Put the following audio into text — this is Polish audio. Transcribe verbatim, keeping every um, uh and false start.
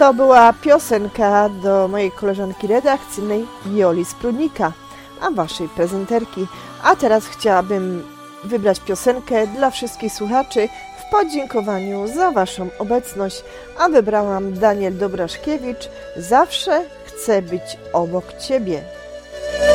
To była piosenka do mojej koleżanki redakcyjnej Joli Sprudnika, a waszej prezenterki. A teraz chciałabym wybrać piosenkę dla wszystkich słuchaczy w podziękowaniu za waszą obecność, a wybrałam Daniel Dobraszkiewicz, Zawsze chcę być obok ciebie.